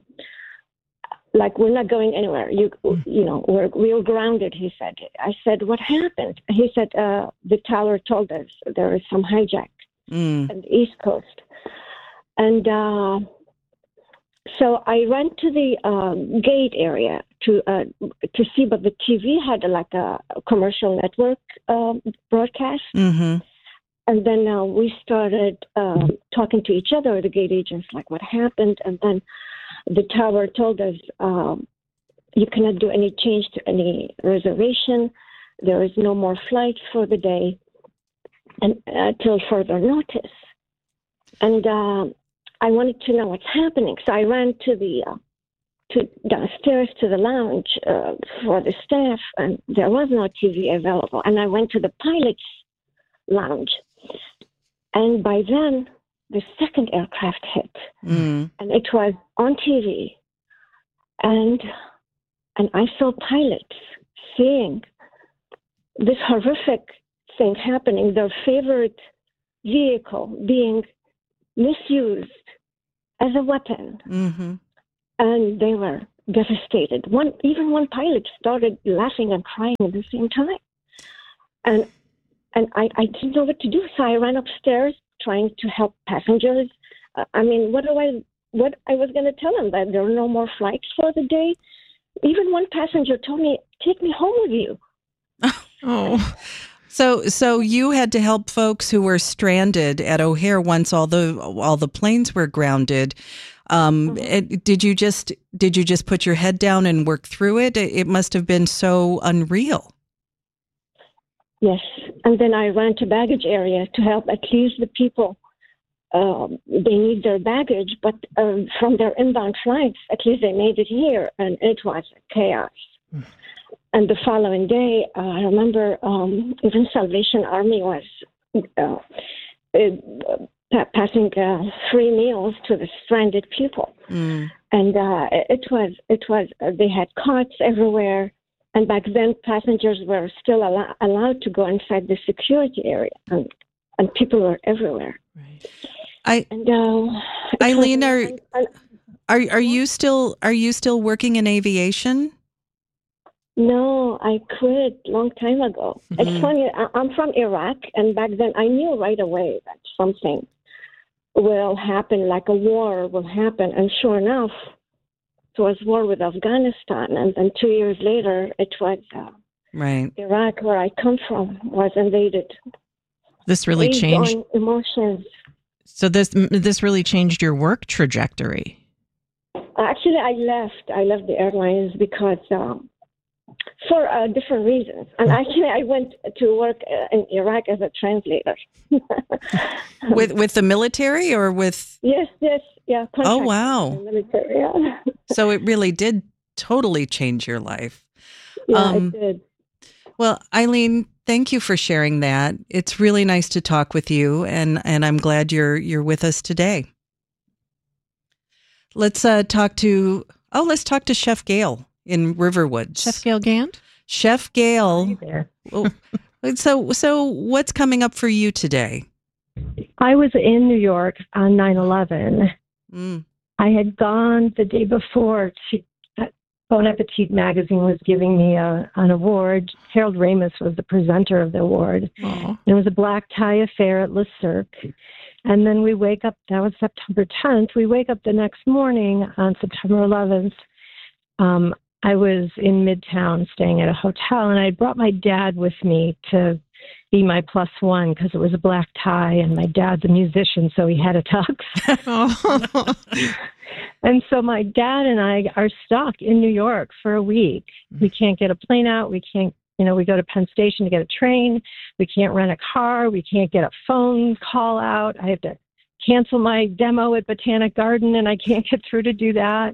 Speaker 27: we're not going anywhere. We're grounded. He said. I said, what happened? He said the tower told us there is some hijack on the East Coast, and so I ran to the gate area to see, but the TV had like a commercial network broadcast.
Speaker 16: Mm-hmm.
Speaker 27: And then we started talking to each other, the gate agents, like what happened. And then the tower told us, you cannot do any change to any reservation. There is no more flights for the day and till further notice. And I wanted to know what's happening. So I ran to the downstairs to the lounge for the staff, and there was no TV available. And I went to the pilot's lounge. And by then, the second aircraft hit, and it was on TV. And I saw pilots seeing this horrific thing happening, their favorite vehicle being misused as a weapon.
Speaker 16: Mm-hmm.
Speaker 27: And they were devastated. Even one pilot started laughing and crying at the same time. And I didn't know what to do, so I ran upstairs trying to help passengers. What I was going to tell them, that there were no more flights for the day. Even one passenger told me, "Take me home with you."
Speaker 16: Oh. So you had to help folks who were stranded at O'Hare once all the planes were grounded. Did you just put your head down and work through it? It must have been so unreal.
Speaker 27: Yes, and then I ran to baggage area to help at least the people. They need their baggage, but from their inbound flights, at least they made it here, and it was chaos. And the following day, I remember even Salvation Army was passing free meals to the stranded people, and it was they had cots everywhere. And back then, passengers were still allowed to go inside the security area, and people were everywhere.
Speaker 16: Right. Eileen, are you still working in aviation?
Speaker 27: No, I quit a long time ago. It's funny. I'm from Iraq, and back then I knew right away that something will happen, like a war will happen. And sure enough, it was war with Afghanistan, and then 2 years later, it was
Speaker 16: right.
Speaker 27: Iraq, where I come from, was invaded.
Speaker 5: This really changed
Speaker 27: on emotions.
Speaker 5: So this really changed your work trajectory.
Speaker 27: Actually, I left the airlines because for different reasons. And actually, I went to work in Iraq as a translator.
Speaker 16: with the military or with?
Speaker 27: Yes, yeah.
Speaker 16: Oh, wow.
Speaker 27: Military, yeah.
Speaker 16: So it really did totally change your life.
Speaker 27: Yeah, it did.
Speaker 16: Well, Eileen, thank you for sharing that. It's really nice to talk with you, and I'm glad you're with us today. Let's talk to Chef Gail in Riverwoods.
Speaker 5: Chef Gail Gand?
Speaker 16: Chef Gail.
Speaker 1: Hi there.
Speaker 16: So what's coming up for you today?
Speaker 1: I was in New York on 9/11. I had gone the day before to Bon Appetit magazine was giving me an award. Harold Ramis was the presenter of the award.
Speaker 5: Aww.
Speaker 1: It was a black tie affair at Le Cirque. And then we wake up, that was September 10th. We wake up the next morning on September 11th. I was in Midtown staying at a hotel, and I brought my dad with me to be my plus one because it was a black tie, and my dad's a musician, so he had a tux. And so my dad and I are stuck in New York for a week. We can't get a plane out. We can't, we go to Penn Station to get a train. We can't rent a car. We can't get a phone call out. I have to cancel my demo at Botanic Garden, and I can't get through to do that.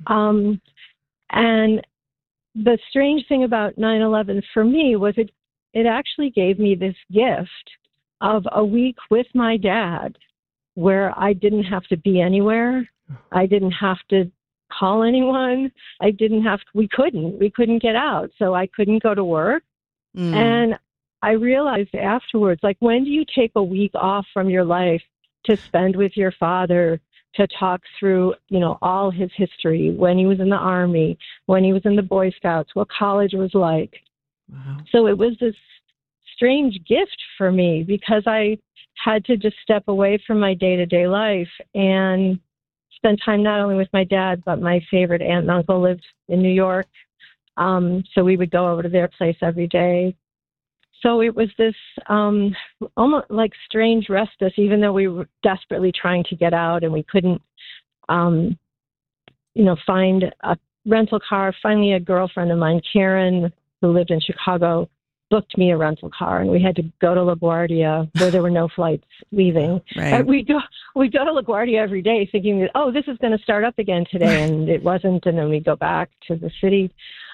Speaker 1: And the strange thing about 9/11 for me was it actually gave me this gift of a week with my dad where I didn't have to be anywhere. I didn't have to call anyone. We couldn't get out. So I couldn't go to work. And I realized afterwards, like, when do you take a week off from your life to spend with your father, to talk through, all his history, when he was in the Army, when he was in the Boy Scouts, what college was like.
Speaker 5: Wow.
Speaker 1: So it was this strange gift for me because I had to just step away from my day-to-day life and spend time not only with my dad, but my favorite aunt and uncle lived in New York. So we would go over to their place every day. So it was this almost like strange respite, even though we were desperately trying to get out and we couldn't, find a rental car. Finally, a girlfriend of mine, Karen, who lived in Chicago, booked me a rental car, and we had to go to LaGuardia where there were no flights leaving.
Speaker 16: Right.
Speaker 1: We go to LaGuardia every day thinking that, this is going to start up again today, and it wasn't, and then we go back to the city.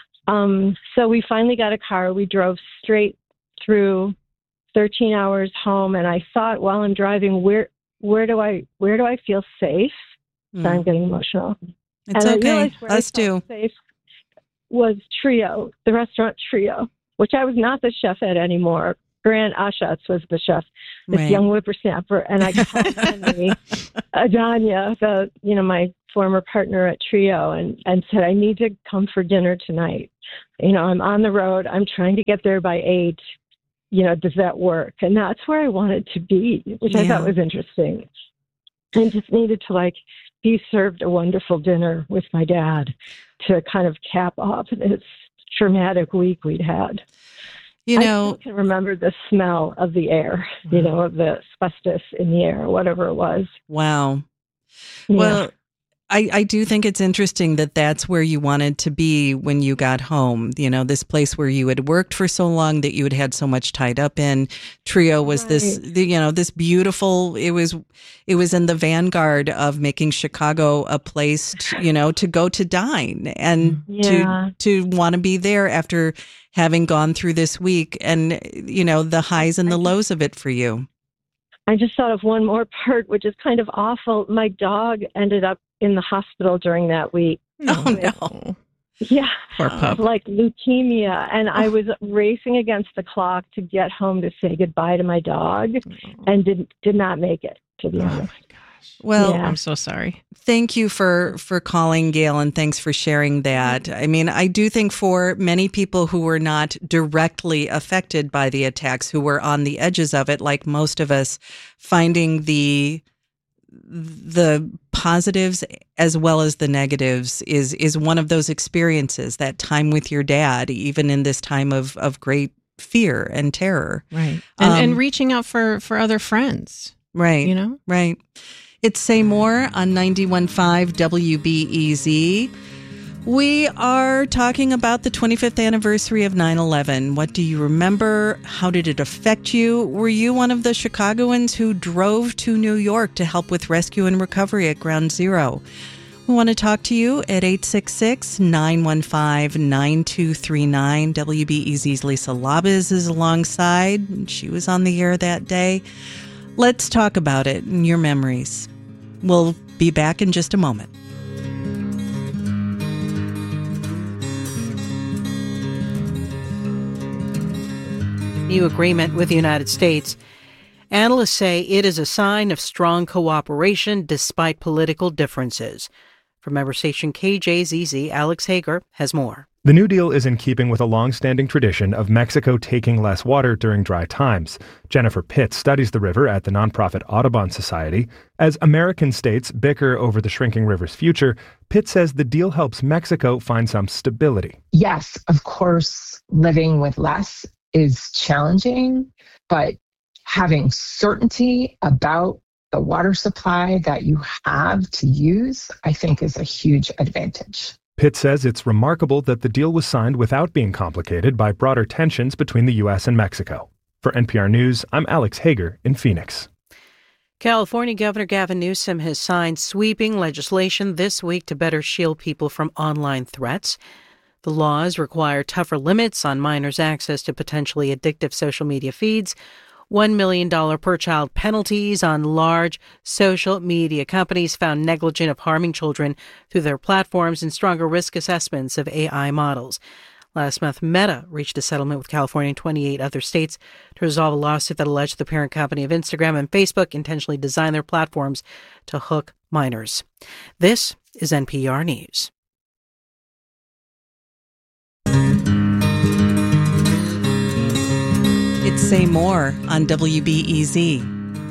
Speaker 1: So we finally got a car. We drove straight through 13 hours home, and I thought while I'm driving, where do I feel safe? So I'm getting emotional.
Speaker 16: It's
Speaker 1: and
Speaker 16: okay. Us too.
Speaker 1: Safe was Trio, the restaurant Trio, which I was not the chef at anymore. Grant Aschatz was the chef, this young whippersnapper, and I called Henry Adanya, my former partner at Trio, and said, I need to come for dinner tonight. I'm on the road. I'm trying to get there by 8. Does that work? And that's where I wanted to be, which I thought was interesting. And just needed to be served a wonderful dinner with my dad to kind of cap off this traumatic week we'd had. I still can remember the smell of the air, of the asbestos in the air, whatever it was.
Speaker 16: Wow.
Speaker 1: Yeah.
Speaker 16: Well, I do think it's interesting that that's where you wanted to be when you got home. This place where you had worked for so long that you had so much tied up in. Trio was this beautiful. It was in the vanguard of making Chicago a place, to go to dine and to want to be there after having gone through this week and the highs and the lows of it for you.
Speaker 1: I just thought of one more part, which is kind of awful. My dog ended up in the hospital during that week.
Speaker 16: Oh, no.
Speaker 1: Yeah.
Speaker 5: Poor pup.
Speaker 1: Like leukemia. And I was racing against the clock to get home to say goodbye to my dog and did not make it, to be honest.
Speaker 16: Well,
Speaker 5: I'm so sorry.
Speaker 16: Thank you for calling, Gail, and thanks for sharing that. I mean, I do think for many people who were not directly affected by the attacks, who were on the edges of it, like most of us, finding the positives as well as the negatives is one of those experiences, that time with your dad, even in this time of great fear and terror.
Speaker 5: Right. And reaching out for other friends.
Speaker 16: Right. Right. It's Say More on 91.5 WBEZ. We are talking about the 25th anniversary of 9/11. What do you remember? How did it affect you? Were you one of the Chicagoans who drove to New York to help with rescue and recovery at Ground Zero? We want to talk to you at 866-915-9239. WBEZ's Lisa Labez is alongside. She was on the air that day. Let's talk about it and your memories. We'll be back in just a moment.
Speaker 2: New agreement with the United States. Analysts say it is a sign of strong cooperation despite political differences. From member station KJZZ, Alex Hager has more.
Speaker 3: The New Deal is in keeping with a long-standing tradition of Mexico taking less water during dry times. Jennifer Pitts studies the river at the nonprofit Audubon Society. As American states bicker over the shrinking river's future, Pitts says the deal helps Mexico find some stability.
Speaker 4: Yes, of course, living with less is challenging, but having certainty about the water supply that you have to use, I think, is a huge advantage.
Speaker 3: Pitt says it's remarkable that the deal was signed without being complicated by broader tensions between the U.S. and Mexico. For NPR News, I'm Alex Hager in Phoenix.
Speaker 2: California Governor Gavin Newsom has signed sweeping legislation this week to better shield people from online threats. The laws require tougher limits on minors' access to potentially addictive social media feeds, $1 million per child penalties on large social media companies found negligent of harming children through their platforms, and stronger risk assessments of AI models. Last month, Meta reached a settlement with California and 28 other states to resolve a lawsuit that alleged the parent company of Instagram and Facebook intentionally designed their platforms to hook minors. This is NPR News.
Speaker 16: It's Say More on WBEZ.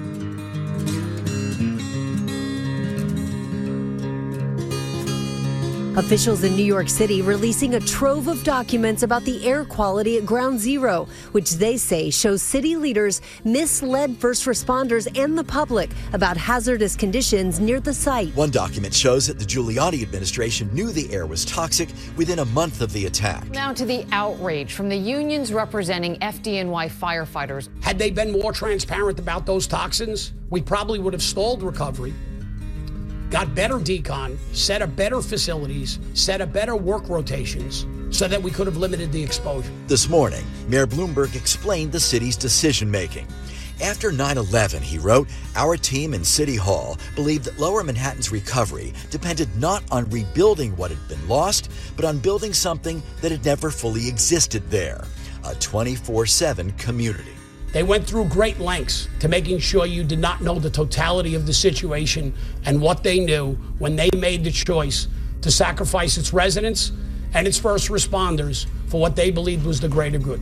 Speaker 7: Officials in New York City releasing a trove of documents about the air quality at Ground Zero, which they say shows city leaders misled first responders and the public about hazardous conditions near the site.
Speaker 8: One document shows that the Giuliani administration knew the air was toxic within a month of the attack.
Speaker 9: Now to the outrage from the unions representing FDNY firefighters.
Speaker 10: Had they been more transparent about those toxins, we probably would have stalled recovery, got better decon, set up better facilities, set up better work rotations so that we could have limited the exposure.
Speaker 8: This morning, Mayor Bloomberg explained the city's decision-making. After 9/11, he wrote, our team in City Hall believed that Lower Manhattan's recovery depended not on rebuilding what had been lost, but on building something that had never fully existed there, a 24/7 community.
Speaker 10: They went through great lengths to making sure you did not know the totality of the situation and what they knew when they made the choice to sacrifice its residents and its first responders for what they believed was the greater good.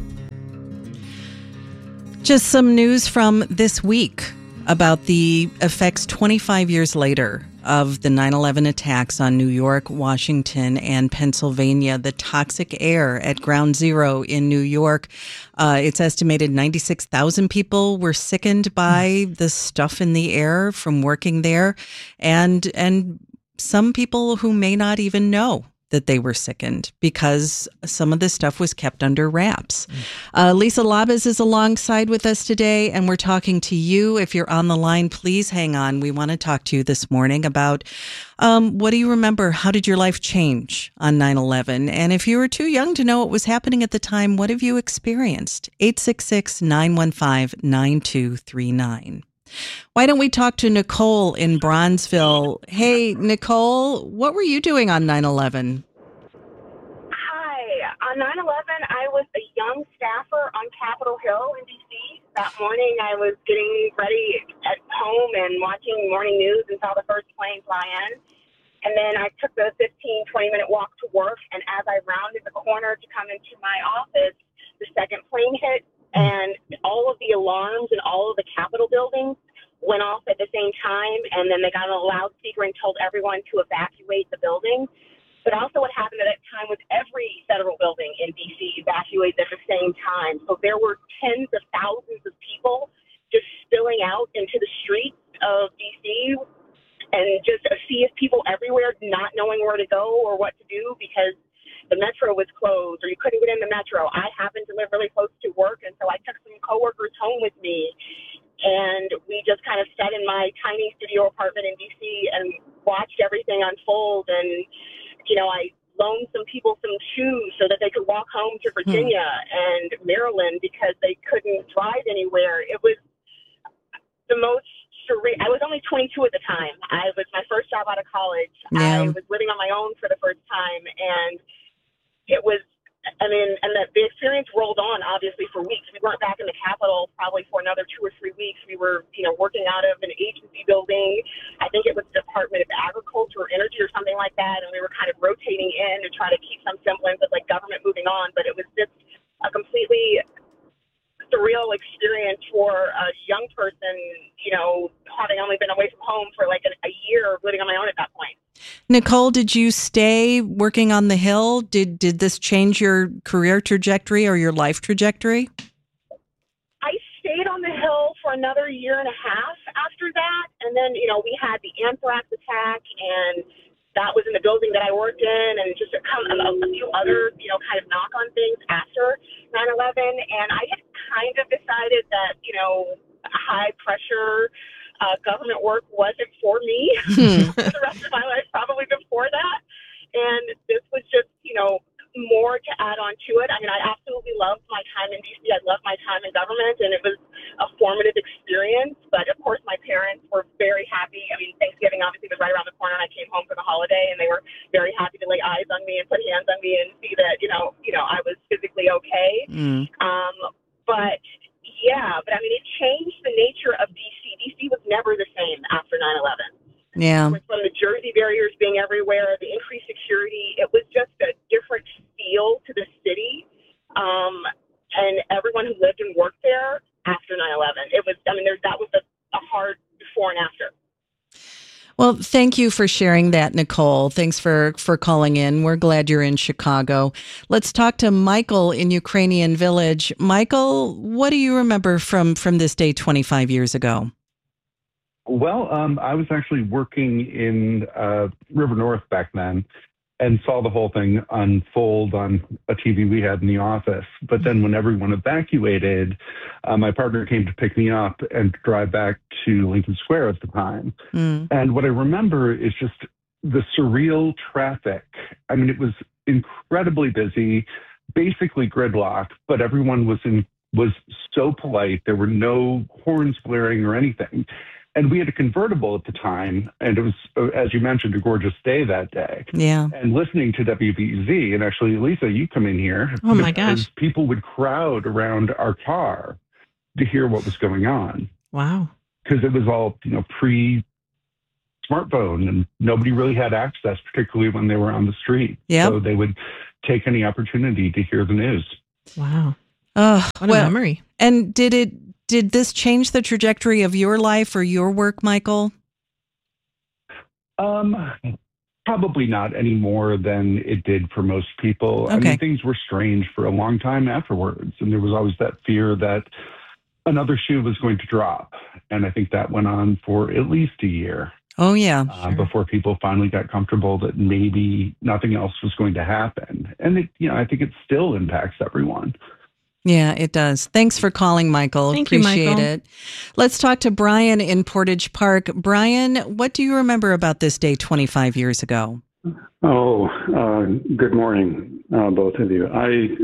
Speaker 16: Just some news from this week about the effects 25 years later of the 9/11 attacks on New York, Washington, and Pennsylvania. The toxic air at Ground Zero in New York. It's estimated 96,000 people were sickened by the stuff in the air from working there, and some people who may not even know that they were sickened because some of this stuff was kept under wraps. Lisa Labuz is alongside with us today, and we're talking to you. If you're on the line, please hang on. We want to talk to you this morning about what do you remember? How did your life change on 9/11? And if you were too young to know what was happening at the time, what have you experienced? 866-915-9239. Why don't we talk to Nicole in Bronzeville? Hey, Nicole, what were you doing on 9/11?
Speaker 11: Hi. On 9/11, I was a young staffer on Capitol Hill in D.C. That morning, I was getting ready at home and watching morning news and saw the first plane fly in. And then I took the 15, 20-minute walk to work, and as I rounded the corner to come into my office, the second plane hit, and all of the alarms in all of the Capitol buildings went off at the same time, and then they got on a loudspeaker and told everyone to evacuate the building. But also what happened at that time was every federal building in D.C. evacuated at the same time. So there were tens of thousands of people just spilling out into the streets of D.C., and just a sea of people everywhere not knowing where to go or what to do because the metro was closed or you couldn't get in the metro. I happened to live really close to work, and so I took some coworkers home with me, and we just kind of sat in my tiny studio apartment in D.C. and watched everything unfold. And, you know, I loaned some people some shoes so that they could walk home to Virginia and Maryland because they couldn't drive anywhere. It was the most surreal. I was only 22 at the time. It was my first job out of college.
Speaker 16: Yeah.
Speaker 11: I was living on my own for the first time, and it was, I mean, and the experience rolled on, obviously, for weeks. We weren't back in the Capitol probably for another 2 or 3 weeks. We were, you know, working out of an agency building. I think it was the Department of Agriculture or Energy or something like that, and we were kind of rotating in to try to keep some semblance of, like, government moving on. But it was just a completely surreal experience for a young person, you know, having only been away from home for, like, a year, living on my own at that point.
Speaker 16: Nicole, did you stay working on the Hill? Did this change your career trajectory or your life trajectory?
Speaker 11: I stayed on the Hill for another year and a half after that. And then, you know, we had the anthrax attack, and that was in the building that I worked in, and just a few other, you know, kind of knock-on things after 9/11. And I had kind of decided that, you know, high-pressure government work wasn't for me for the rest of my life, probably before that. And this was just, you know, more to add on to it. I mean, I absolutely loved my time in D.C. I loved my time in government, and it was a formative experience. But, of course, my parents were very happy. I mean, Thanksgiving obviously was right around the corner, and I came home for the holiday, and they were very happy to lay eyes on me and put hands on me and see that, you know, I was But I mean, it changed the nature of D.C. D.C. was never the same after 9/11.
Speaker 16: Yeah.
Speaker 11: From the Jersey barriers being everywhere, the increased security, it was just a different feel to the city. And everyone who lived and worked there after 9/11, it was, I mean, that was a hard before and after.
Speaker 16: Well, thank you for sharing that, Nicole. Thanks for calling in. We're glad you're in Chicago. Let's talk to Michael in Ukrainian Village. Michael, what do you remember from this day 25 years ago?
Speaker 6: Well, I was actually working in River North back then and saw the whole thing unfold on a TV we had in the office. But then when everyone evacuated, my partner came to pick me up and drive back to Lincoln Square at the time. And what I remember is just the surreal traffic. I mean, it was incredibly busy, basically gridlocked, but everyone was so polite. There were no horns blaring or anything. And we had a convertible at the time, and it was, as you mentioned, a gorgeous day that day.
Speaker 16: Yeah.
Speaker 6: And listening to WBEZ, and actually, Lisa, you come in here.
Speaker 5: Oh, my gosh.
Speaker 6: People would crowd around our car to hear what was going on.
Speaker 5: Wow.
Speaker 6: Because it was all, pre-smartphone, and nobody really had access, particularly when they were on the street.
Speaker 16: Yep.
Speaker 6: So they would take any opportunity to hear the news.
Speaker 5: Wow.
Speaker 16: Oh,
Speaker 5: what a memory.
Speaker 16: And did this change the trajectory of your life or your work, Michael?
Speaker 6: Probably not any more than it did for most people.
Speaker 16: Okay.
Speaker 6: I mean, things were strange for a long time afterwards, and there was always that fear that another shoe was going to drop. And I think that went on for at least a year.
Speaker 16: Oh, yeah.
Speaker 6: Before people finally got comfortable that maybe nothing else was going to happen. And I think it still impacts everyone.
Speaker 16: Yeah, it does. Thanks for calling, Michael.
Speaker 5: Thank you,
Speaker 16: Appreciate
Speaker 5: Michael.
Speaker 16: it. Let's talk to Brian in Portage Park. Brian, what do you remember about this day 25 years ago?
Speaker 12: Oh, good morning, both of you.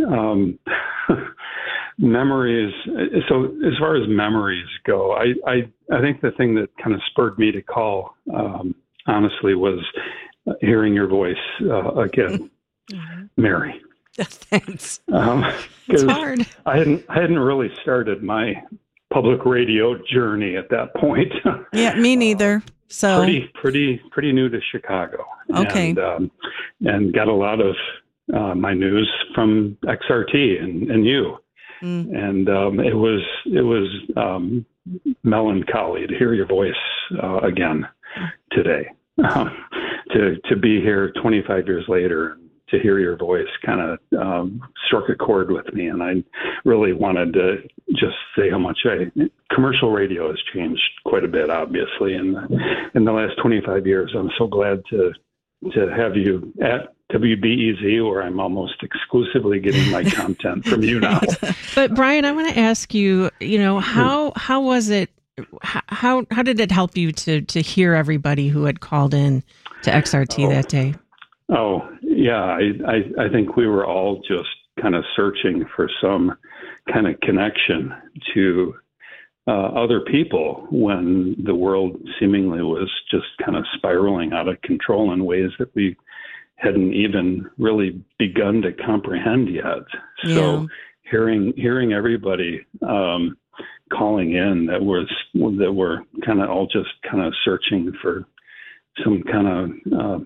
Speaker 12: Memories. So as far as memories go, I think the thing that kind of spurred me to call, honestly, was hearing your voice again, Mary.
Speaker 16: Thanks.
Speaker 12: It's hard. I hadn't really started my public radio journey at that point.
Speaker 16: Yeah, me neither. So
Speaker 12: pretty new to Chicago.
Speaker 16: Okay.
Speaker 12: And got a lot of my news from XRT and you. And it was melancholy to hear your voice again today. To be here 25 years later, to hear your voice kind of struck a chord with me, and I really wanted to just say how much commercial radio has changed quite a bit, obviously, in the last 25 years. I'm so glad to have you at WBEZ, where I'm almost exclusively getting my content from you now.
Speaker 5: But Brian, I want to ask you, how was it? How did it help you to hear everybody who had called in to XRT that day?
Speaker 12: Oh, yeah. I think we were all just kind of searching for some kind of connection to other people when the world seemingly was just kind of spiraling out of control in ways that we hadn't even really begun to comprehend yet.
Speaker 16: Yeah.
Speaker 12: So hearing everybody calling in that were kind of all just kind of searching for some kind of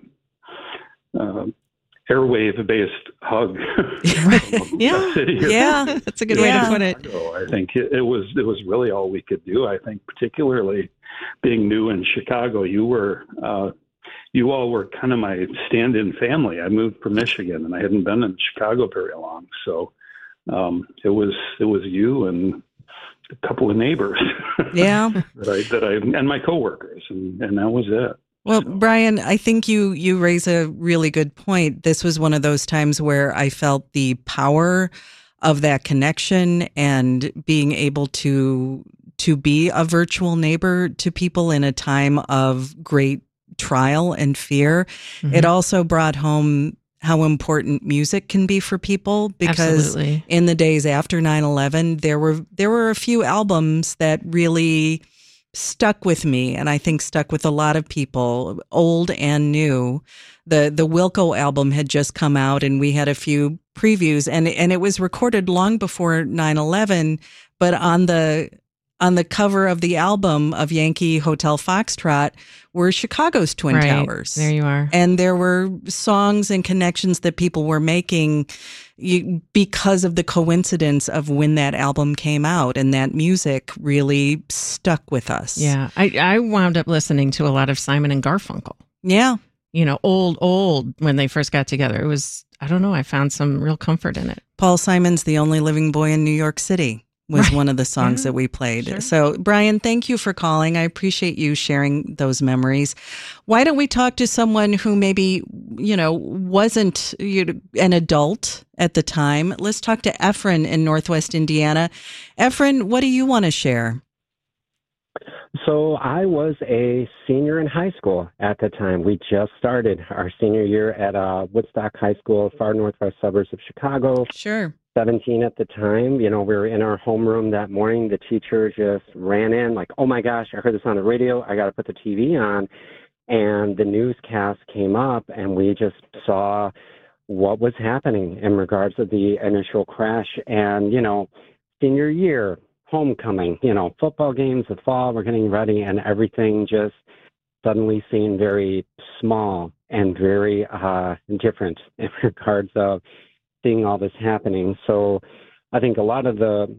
Speaker 12: airwave-based hug.
Speaker 5: Yeah, that's a good way to put it.
Speaker 12: So I think it was really all we could do. I think particularly being new in Chicago, you all were kind of my stand-in family. I moved from Michigan, and I hadn't been in Chicago very long, so it was you and a couple of neighbors.
Speaker 16: Yeah,
Speaker 12: that I and my coworkers, and that was it.
Speaker 16: Well, Brian, I think you raise a really good point. This was one of those times where I felt the power of that connection and being able to be a virtual neighbor to people in a time of great trial and fear. Mm-hmm. It also brought home how important music can be for people, because
Speaker 5: Absolutely.
Speaker 16: In the days after 9/11, there were a few albums that really stuck with me, and I think stuck with a lot of people, old and new. The Wilco album had just come out, and we had a few previews, and it was recorded long before 9/11, but on the cover of the album of Yankee Hotel Foxtrot were Chicago's Twin Towers.
Speaker 5: There you are.
Speaker 16: And there were songs and connections that people were making because of the coincidence of when that album came out, and that music really stuck with us.
Speaker 5: Yeah, I wound up listening to a lot of Simon and Garfunkel.
Speaker 16: Yeah.
Speaker 5: Old when they first got together. It was, I don't know, I found some real comfort in it.
Speaker 16: Paul Simon's The Only Living Boy in New York City was one of the songs that we played. Sure. So, Brian, thank you for calling. I appreciate you sharing those memories. Why don't we talk to someone who maybe, wasn't an adult at the time? Let's talk to Efren in Northwest Indiana. Efren, what do you want to share?
Speaker 13: So I was a senior in high school at the time. We just started our senior year at Woodstock High School, far northwest suburbs of Chicago.
Speaker 16: Sure. 17
Speaker 13: at the time. We were in our homeroom that morning. The teacher just ran in like, oh my gosh, I heard this on the radio. I got to put the TV on. And the newscast came up, and we just saw what was happening in regards to the initial crash. And, senior year, homecoming, football games, the fall, we're getting ready, and everything just suddenly seemed very small and very different in regards of seeing all this happening. So I think a lot of the